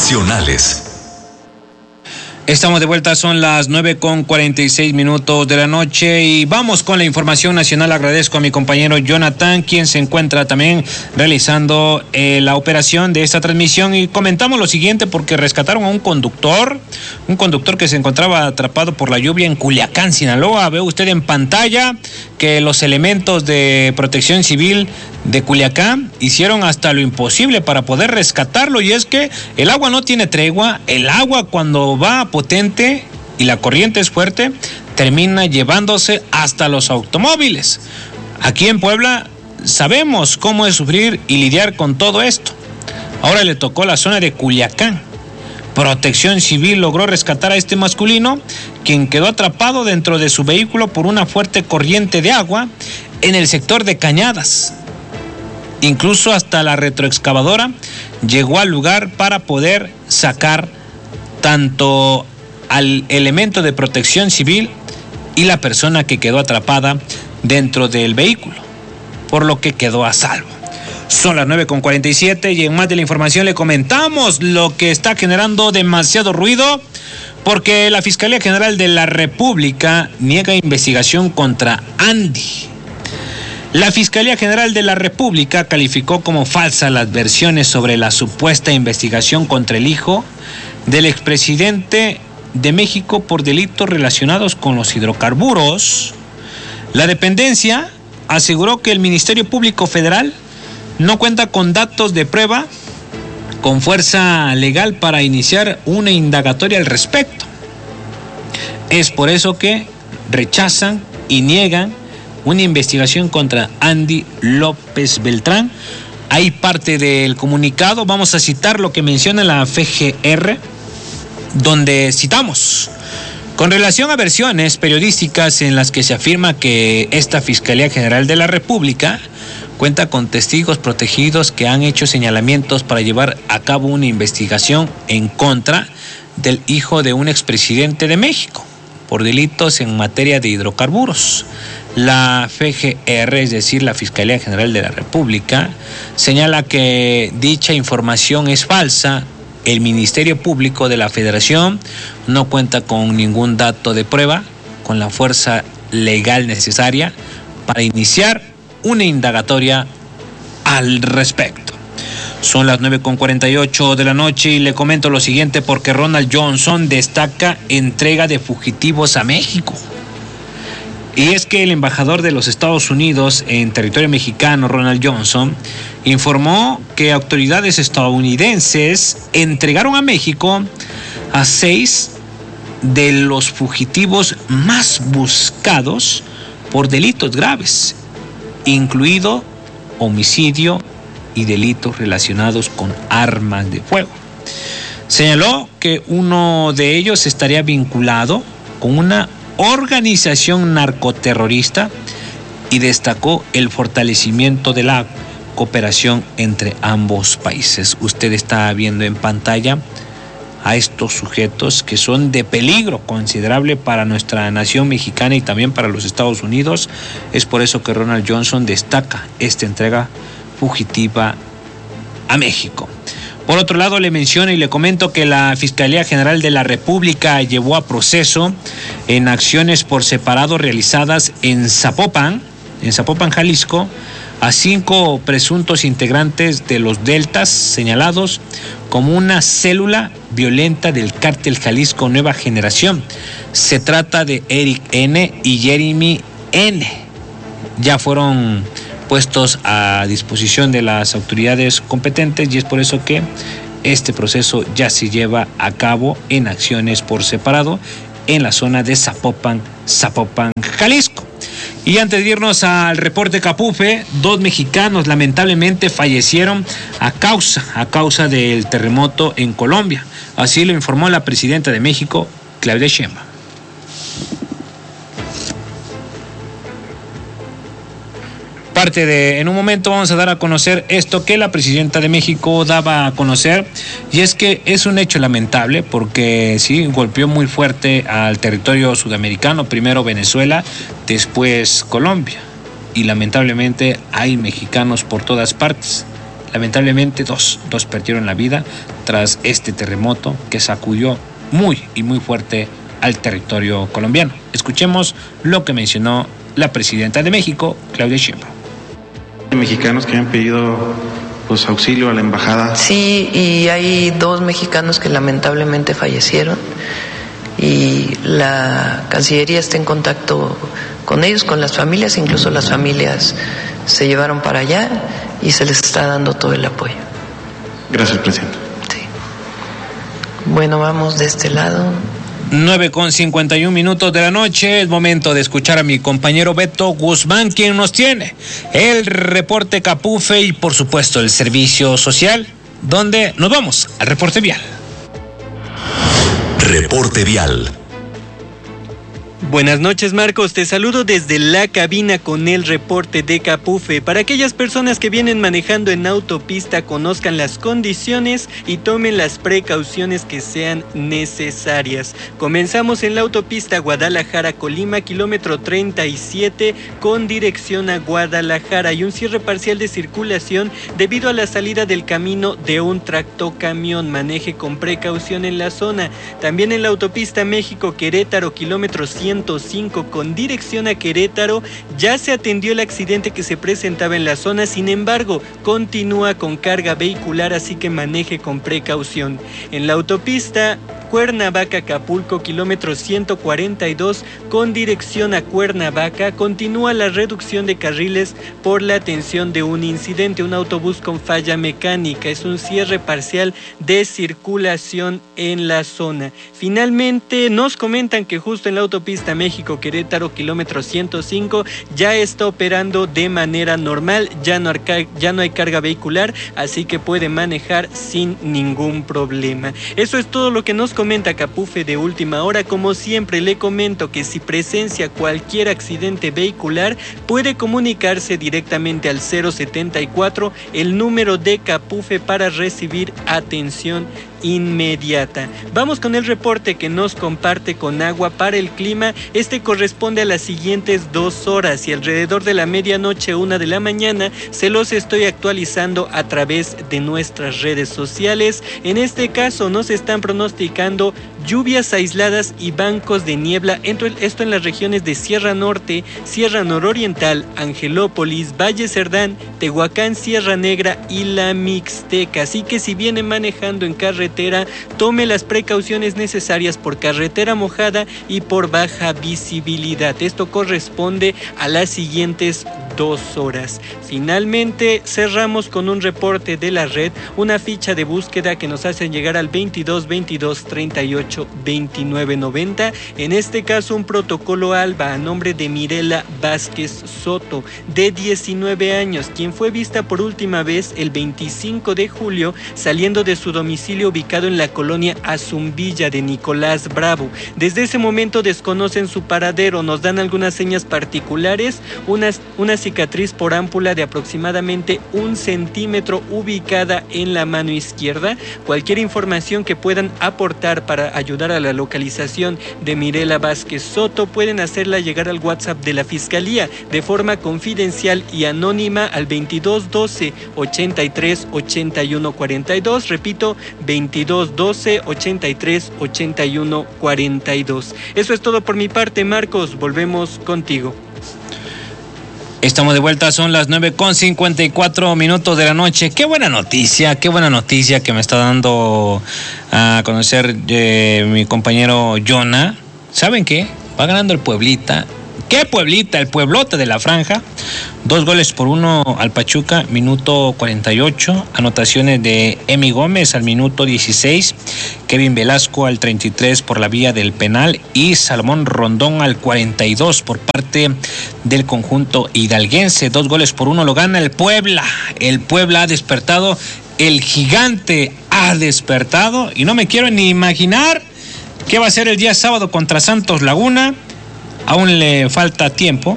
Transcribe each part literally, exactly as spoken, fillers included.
nacionales. Estamos de vuelta, son las nueve con cuarenta y seis minutos de la noche y vamos con la información nacional. Agradezco a mi compañero Jonathan, quien se encuentra también realizando eh, la operación de esta transmisión, y comentamos lo siguiente porque rescataron a un conductor, un conductor que se encontraba atrapado por la lluvia en Culiacán, Sinaloa. Ve usted en pantalla que los elementos de Protección Civil de Culiacán hicieron hasta lo imposible para poder rescatarlo, y es que el agua no tiene tregua. El agua, cuando va potente y la corriente es fuerte, termina llevándose hasta los automóviles. Aquí en Puebla sabemos cómo es sufrir y lidiar con todo esto. Ahora le tocó la zona de Culiacán. Protección Civil logró rescatar a este masculino, quien quedó atrapado dentro de su vehículo por una fuerte corriente de agua en el sector de Cañadas. Incluso hasta la retroexcavadora llegó al lugar para poder sacar tanto al elemento de Protección Civil y la persona que quedó atrapada dentro del vehículo, por lo que quedó a salvo. Son las nueve con cuarenta y siete y en más de la información le comentamos lo que está generando demasiado ruido, porque la Fiscalía General de la República niega investigación contra Andy. La Fiscalía General de la República calificó como falsas las versiones sobre la supuesta investigación contra el hijo del expresidente de México por delitos relacionados con los hidrocarburos. La dependencia aseguró que el Ministerio Público Federal no cuenta con datos de prueba con fuerza legal para iniciar una indagatoria al respecto. Es por eso que rechazan y niegan una investigación contra Andy López Beltrán. Hay parte del comunicado, vamos a citar lo que menciona la F G R, donde citamos: con relación a versiones periodísticas en las que se afirma que esta Fiscalía General de la República cuenta con testigos protegidos que han hecho señalamientos para llevar a cabo una investigación en contra del hijo de un expresidente de México por delitos en materia de hidrocarburos. La F G R, es decir, la Fiscalía General de la República, señala que dicha información es falsa. El Ministerio Público de la Federación no cuenta con ningún dato de prueba con la fuerza legal necesaria para iniciar una indagatoria al respecto. Son las nueve con cuarenta y ocho de la noche y le comento lo siguiente porque Ronald Johnson destaca entrega de fugitivos a México. Y es que el embajador de los Estados Unidos en territorio mexicano, Ronald Johnson, informó que autoridades estadounidenses entregaron a México a seis de los fugitivos más buscados por delitos graves, incluido homicidio y delitos relacionados con armas de fuego. Señaló que uno de ellos estaría vinculado con una organización narcoterrorista y destacó el fortalecimiento de la cooperación entre ambos países. Usted está viendo en pantalla a estos sujetos que son de peligro considerable para nuestra nación mexicana y también para los Estados Unidos. Es por eso que Ronald Johnson destaca esta entrega fugitiva a México. Por otro lado, le menciono y le comento que la Fiscalía General de la República llevó a proceso en acciones por separado realizadas en Zapopan, en Zapopan, Jalisco, a cinco presuntos integrantes de los Deltas señalados como una célula violenta del cártel Jalisco Nueva Generación. Se trata de Eric N. y Jeremy N. Ya fueron puestos a disposición de las autoridades competentes y es por eso que este proceso ya se lleva a cabo en acciones por separado en la zona de Zapopan, Zapopan, Jalisco. Y antes de irnos al reporte Capufe, dos mexicanos lamentablemente fallecieron a causa, a causa del terremoto en Colombia. Así lo informó la presidenta de México, Claudia Sheinbaum. Parte de, en un momento vamos a dar a conocer esto que la presidenta de México daba a conocer, y es que es un hecho lamentable porque sí, golpeó muy fuerte al territorio sudamericano, primero Venezuela, después Colombia, y lamentablemente hay mexicanos por todas partes. lamentablemente dos, dos perdieron la vida tras este terremoto que sacudió muy y muy fuerte al territorio colombiano. Escuchemos lo que mencionó la presidenta de México, Claudia Sheinbaum. Mexicanos que han pedido pues auxilio a la embajada. Sí, y hay dos mexicanos que lamentablemente fallecieron y la Cancillería está en contacto con ellos, con las familias, incluso las familias se llevaron para allá y se les está dando todo el apoyo. Gracias, presidente. Sí. Bueno, vamos de este lado. nueve con cincuenta y un minutos de la noche, es momento de escuchar a mi compañero Beto Guzmán, quien nos tiene el reporte Capufe y por supuesto el servicio social, donde nos vamos al reporte vial. Reporte vial. Buenas noches, Marcos, te saludo desde la cabina con el reporte de Capufe. Para aquellas personas que vienen manejando en autopista, conozcan las condiciones y tomen las precauciones que sean necesarias. Comenzamos en la autopista Guadalajara-Colima, kilómetro treinta y siete, con dirección a Guadalajara. Hay un cierre parcial de circulación debido a la salida del camino de un tractocamión. Maneje con precaución en la zona. También en la autopista México-Querétaro, kilómetro ciento cinco, con dirección a Querétaro, ya se atendió el accidente que se presentaba en la zona, sin embargo, continúa con carga vehicular, así que maneje con precaución. En la autopista Cuernavaca-Acapulco, kilómetro ciento cuarenta y dos, con dirección a Cuernavaca, continúa la reducción de carriles por la atención de un incidente, un autobús con falla mecánica. Es un cierre parcial de circulación en la zona. Finalmente, nos comentan que justo en la autopista México-Querétaro, kilómetro ciento cinco, ya está operando de manera normal, ya no, arca- ya no hay carga vehicular, así que puede manejar sin ningún problema. Eso es todo lo que nos comenta Capufe de última hora. Como siempre, le comento que si presencia cualquier accidente vehicular, puede comunicarse directamente al cero setenta y cuatro, el número de Capufe, para recibir atención inmediata. Vamos con el reporte que nos comparte Conagua para el clima. Este corresponde a las siguientes dos horas y alrededor de la medianoche, una de la mañana, se los estoy actualizando a través de nuestras redes sociales. En este caso nos están pronosticando lluvias aisladas y bancos de niebla, esto en las regiones de Sierra Norte, Sierra Nororiental, Angelópolis, Valle Cerdán, Tehuacán, Sierra Negra y la Mixteca. Así que si viene manejando en carretera, tome las precauciones necesarias por carretera mojada y por baja visibilidad. Esto corresponde a las siguientes dos horas. Finalmente, cerramos con un reporte de la red, una ficha de búsqueda que nos hacen llegar al veintidós veintidós treinta y ocho veintinueve noventa. En este caso, un protocolo ALBA a nombre de Mirela Vázquez Soto, de diecinueve años, quien fue vista por última vez el veinticinco de julio saliendo de su domicilio ubicado en la colonia Azumbilla de Nicolás Bravo. Desde ese momento desconocen su paradero, nos dan algunas señas particulares, una, una cicatriz por ámpula de aproximadamente un centímetro ubicada en la mano izquierda. Cualquier información que puedan aportar para ayudar a la localización de Mirela Vázquez Soto pueden hacerla llegar al WhatsApp de la Fiscalía de forma confidencial y anónima al veintidós doce ochenta y tres ochenta y uno cuarenta y dos. Repito, veintidós doce ochenta y tres ochenta y uno cuarenta y dos. Eso es todo por mi parte, Marcos. Volvemos contigo. Estamos de vuelta, son las nueve con cincuenta y cuatro minutos de la noche. Qué buena noticia, qué buena noticia que me está dando a conocer eh, mi compañero Jonah. ¿Saben qué? Va ganando el Pueblita. ¿Qué Pueblita? El Pueblote de la Franja. Dos goles por uno al Pachuca, minuto cuarenta y ocho. Anotaciones de Emi Gómez al minuto dieciséis. Kevin Velasco al treinta y tres por la vía del penal. Y Salomón Rondón al cuarenta y dos por parte del conjunto hidalguense. Dos goles por uno lo gana el Puebla. El Puebla ha despertado. El gigante ha despertado. Y no me quiero ni imaginar qué va a ser el día sábado contra Santos Laguna. Aún le falta tiempo.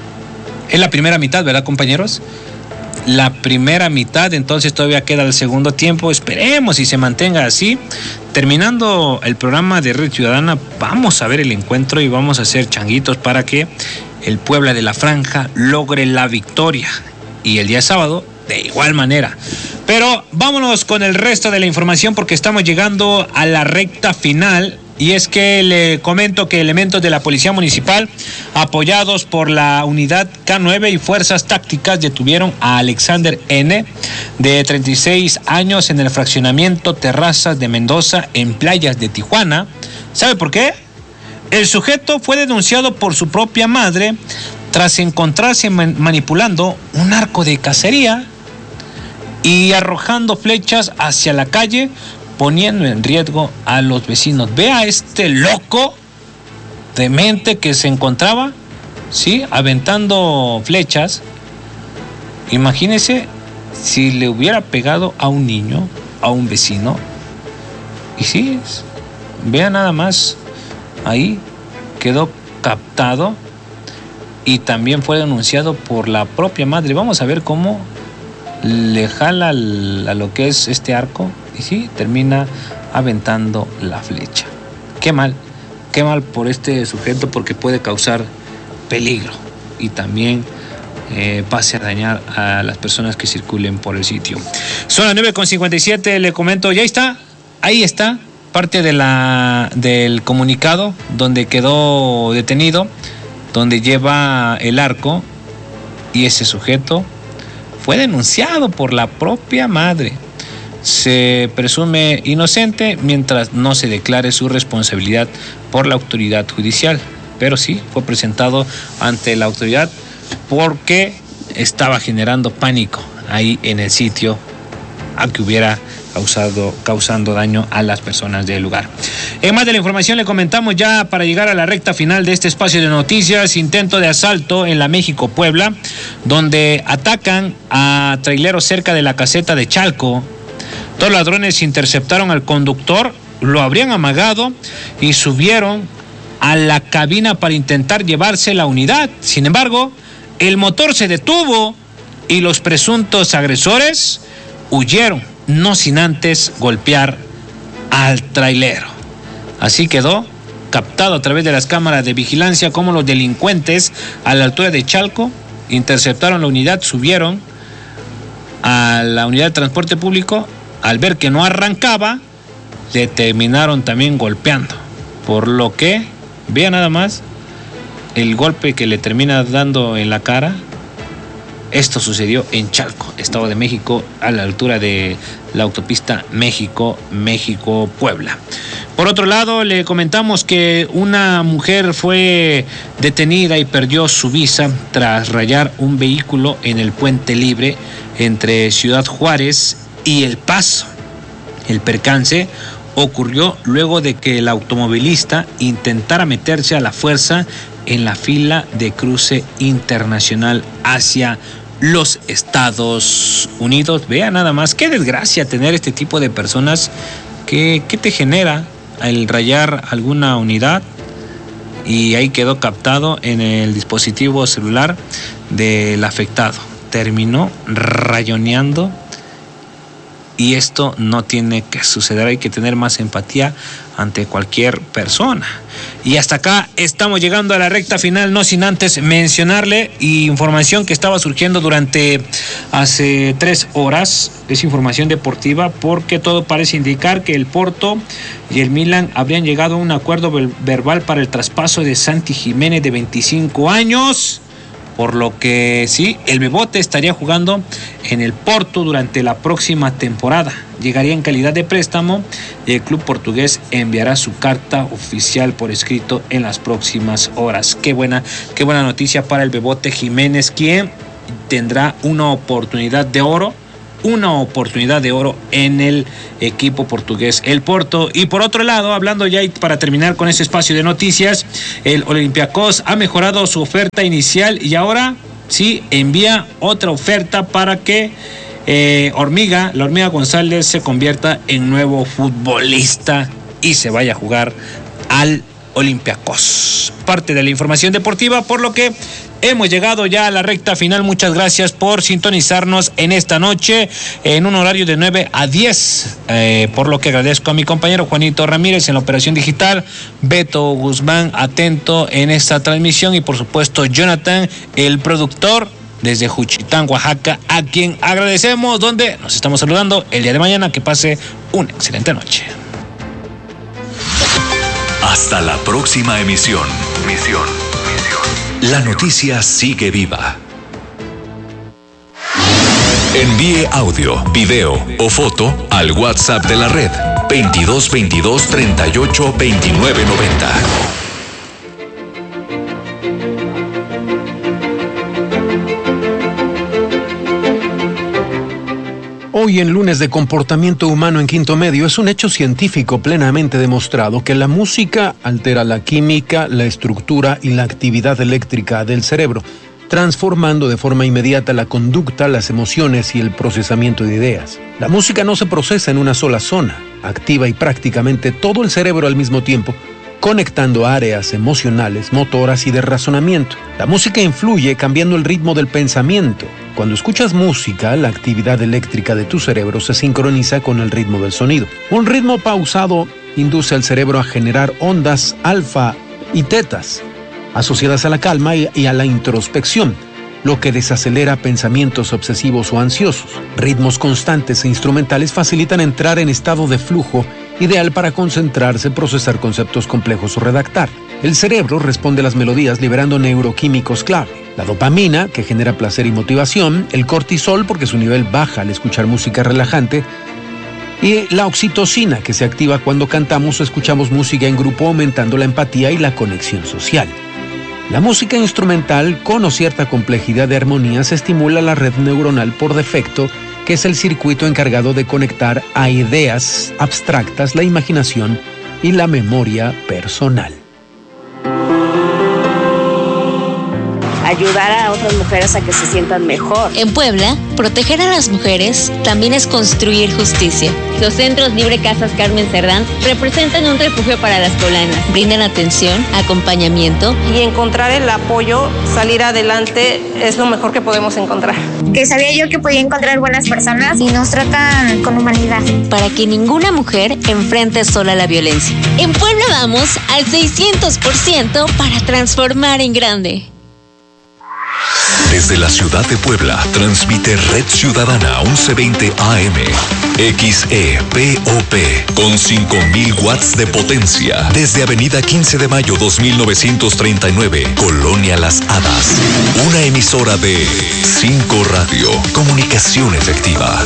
Es la primera mitad, ¿verdad, compañeros? La primera mitad, entonces todavía queda el segundo tiempo. Esperemos y se mantenga así. Terminando el programa de Red Ciudadana, vamos a ver el encuentro y vamos a hacer changuitos para que el Puebla de la Franja logre la victoria. Y el día sábado de igual manera. Pero vámonos con el resto de la información porque estamos llegando a la recta final. Y es que le comento que elementos de la Policía Municipal, apoyados por la Unidad K nueve y Fuerzas Tácticas, detuvieron a Alexander N., de treinta y seis años, en el fraccionamiento Terrazas de Mendoza, en Playas de Tijuana. ¿Sabe por qué? El sujeto fue denunciado por su propia madre tras encontrarse man- manipulando un arco de cacería y arrojando flechas hacia la calle, poniendo en riesgo a los vecinos. Vea este loco demente que se encontraba, sí, aventando flechas. Imagínese si le hubiera pegado a un niño, a un vecino. Y sí, vea nada más, ahí quedó captado y también fue denunciado por la propia madre. Vamos a ver cómo le jala a lo que es este arco y sí, termina aventando la flecha. Qué mal, qué mal por este sujeto porque puede causar peligro y también eh, pase a dañar a las personas que circulen por el sitio. Son las nueve con cincuenta y siete, le comento, ya está, ahí está, parte de la, del comunicado donde quedó detenido, donde lleva el arco y ese sujeto fue denunciado por la propia madre. Se presume inocente mientras no se declare su responsabilidad por la autoridad judicial. Pero sí, fue presentado ante la autoridad porque estaba generando pánico ahí en el sitio, aunque hubiera causado, causando daño a las personas del lugar. En más de la información le comentamos ya para llegar a la recta final de este espacio de noticias, intento de asalto en la México-Puebla, donde atacan a traileros cerca de la caseta de Chalco. Dos ladrones interceptaron al conductor, lo habrían amagado y subieron a la cabina para intentar llevarse la unidad. Sin embargo, el motor se detuvo y los presuntos agresores huyeron, no sin antes golpear al trailero. Así quedó captado a través de las cámaras de vigilancia como los delincuentes a la altura de Chalco interceptaron la unidad, subieron a la unidad de transporte público. Al ver que no arrancaba, le terminaron también golpeando, por lo que, vea nada más el golpe que le termina dando en la cara. Esto sucedió en Chalco, Estado de México, a la altura de la autopista México, México-Puebla. Por otro lado, le comentamos que una mujer fue detenida y perdió su visa tras rayar un vehículo en el Puente Libre entre Ciudad Juárez y El Paso. El percance ocurrió luego de que el automovilista intentara meterse a la fuerza en la fila de cruce internacional hacia los Estados Unidos. Vea nada más, qué desgracia tener este tipo de personas. que, ¿Qué te genera el rayar alguna unidad? Y ahí quedó captado en el dispositivo celular del afectado. Terminó rayoneando. Y esto no tiene que suceder, hay que tener más empatía ante cualquier persona. Y hasta acá estamos llegando a la recta final, no sin antes mencionarle información que estaba surgiendo durante hace tres horas. Es información deportiva porque todo parece indicar que el Porto y el Milan habrían llegado a un acuerdo verbal para el traspaso de Santi Jiménez, de veinticinco años. Por lo que sí, el Bebote estaría jugando en el Porto durante la próxima temporada. Llegaría en calidad de préstamo y el club portugués enviará su carta oficial por escrito en las próximas horas. Qué buena, qué buena noticia para el Bebote Jiménez, quien tendrá una oportunidad de oro. Una oportunidad de oro en el equipo portugués, el Porto. Y por otro lado, hablando ya y para terminar con este espacio de noticias, el Olympiacos ha mejorado su oferta inicial y ahora sí envía otra oferta para que eh, Hormiga, la Hormiga González, se convierta en nuevo futbolista y se vaya a jugar al Olympiacos. Parte de la información deportiva, por lo que hemos llegado ya a la recta final. Muchas gracias por sintonizarnos en esta noche en un horario de nueve a diez, eh, por lo que agradezco a mi compañero Juanito Ramírez en la operación digital, Beto Guzmán atento en esta transmisión y por supuesto Jonathan, el productor, desde Juchitán, Oaxaca, a quien agradecemos, donde nos estamos saludando el día de mañana. Que pase una excelente noche. Hasta la próxima emisión. Misión. Misión. La noticia sigue viva. Envíe audio, video o foto al WhatsApp de la red veintidós veintidós treinta y ocho veintinueve noventa. Hoy en Lunes de Comportamiento Humano en Quinto Medio es un hecho científico plenamente demostrado que la música altera la química, la estructura y la actividad eléctrica del cerebro, transformando de forma inmediata la conducta, las emociones y el procesamiento de ideas. La música no se procesa en una sola zona, activa y prácticamente todo el cerebro al mismo tiempo, conectando áreas emocionales, motoras y de razonamiento. La música influye cambiando el ritmo del pensamiento. Cuando escuchas música, la actividad eléctrica de tu cerebro se sincroniza con el ritmo del sonido. Un ritmo pausado induce al cerebro a generar ondas alfa y tetas, asociadas a la calma y a la introspección, lo que desacelera pensamientos obsesivos o ansiosos. Ritmos constantes e instrumentales facilitan entrar en estado de flujo, ideal para concentrarse, procesar conceptos complejos o redactar. El cerebro responde a las melodías liberando neuroquímicos clave: la dopamina, que genera placer y motivación; el cortisol, porque su nivel baja al escuchar música relajante; y la oxitocina, que se activa cuando cantamos o escuchamos música en grupo, aumentando la empatía y la conexión social. La música instrumental, con o cierta complejidad de armonías, estimula la red neuronal por defecto, que es el circuito encargado de conectar a ideas abstractas, la imaginación y la memoria personal. Ayudar a otras mujeres a que se sientan mejor. En Puebla, proteger a las mujeres también es construir justicia. Los centros Libre Casas Carmen Cerdán representan un refugio para las poblanas. Brindan atención, acompañamiento y encontrar el apoyo, salir adelante, es lo mejor que podemos encontrar. Que sabía yo que podía encontrar buenas personas y nos tratan con humanidad. Para que ninguna mujer enfrente sola la violencia. En Puebla vamos al seiscientos por ciento para transformar en grande. Desde la ciudad de Puebla, transmite Red Ciudadana once veinte A M, X E P O P, con cinco mil watts de potencia. Desde Avenida quince de mayo dos mil novecientos treinta y nueve, Colonia Las Hadas. Una emisora de cinco Radio, comunicación efectiva.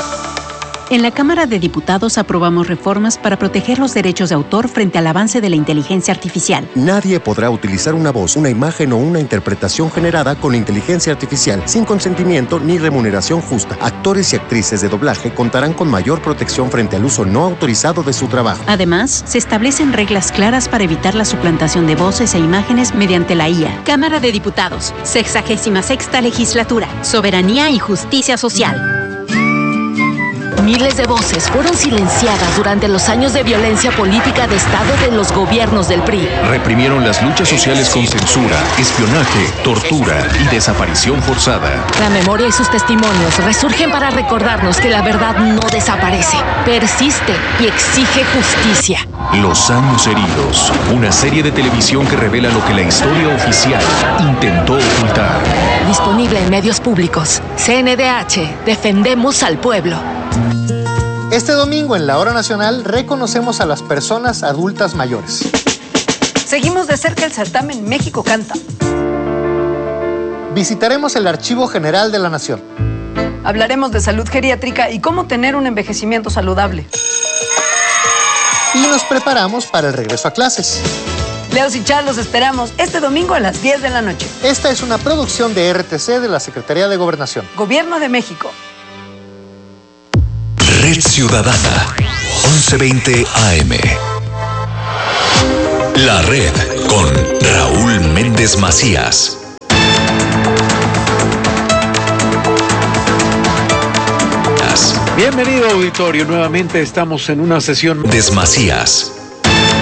En la Cámara de Diputados aprobamos reformas para proteger los derechos de autor frente al avance de la inteligencia artificial. Nadie podrá utilizar una voz, una imagen o una interpretación generada con inteligencia artificial sin consentimiento ni remuneración justa. Actores y actrices de doblaje contarán con mayor protección frente al uso no autorizado de su trabajo. Además, se establecen reglas claras para evitar la suplantación de voces e imágenes mediante la I A. Cámara de Diputados, sexagésima sexta legislatura, soberanía y justicia social. Miles de voces fueron silenciadas durante los años de violencia política de Estado de los gobiernos del P R I. Reprimieron las luchas sociales con censura, espionaje, tortura y desaparición forzada. La memoria y sus testimonios resurgen para recordarnos que la verdad no desaparece, persiste y exige justicia. Los años heridos, una serie de televisión que revela lo que la historia oficial intentó ocultar. Disponible en medios públicos. C N D H, defendemos al pueblo. Este domingo en la Hora Nacional reconocemos a las personas adultas mayores. Seguimos de cerca el certamen México Canta. Visitaremos el Archivo General de la Nación. Hablaremos de salud geriátrica y cómo tener un envejecimiento saludable. Y nos preparamos para el regreso a clases. Leos y Char, los esperamos este domingo a las diez de la noche. Esta es una producción de R T C de la Secretaría de Gobernación. Gobierno de México. Red Ciudadana, once veinte A M. La Red con Raúl Méndez Macías. Bienvenido, auditorio. Nuevamente estamos en una sesión. Méndez Macías.